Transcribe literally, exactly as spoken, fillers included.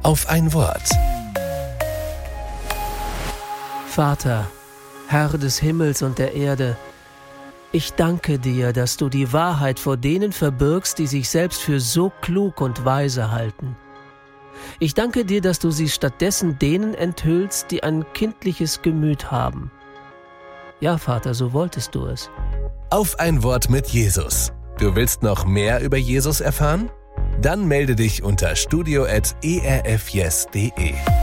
auf ein Wort. Vater, Herr des Himmels und der Erde, ich danke dir, dass du die Wahrheit vor denen verbirgst, die sich selbst für so klug und weise halten. Ich danke dir, dass du sie stattdessen denen enthüllst, die ein kindliches Gemüt haben. Ja, Vater, so wolltest du es. Auf ein Wort mit Jesus. Du willst noch mehr über Jesus erfahren? Dann melde dich unter studio at e r f yes punkt de.